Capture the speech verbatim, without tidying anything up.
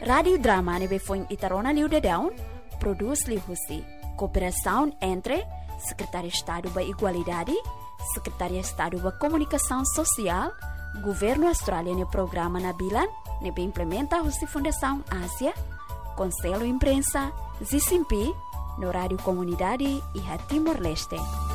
Radio Drama nebe foi Itarona Liu de Down, produz Liu Husi. Cooperação entre Secretaria de Estado da Igualdade, Secretaria de Estado da Comunicação Social, Governo Australiano no Programa Nabilan, nebe implementa a Fundação Ásia, Conselho Imprensa, Z C M P, no Rádio Comunidade e a Timor-Leste.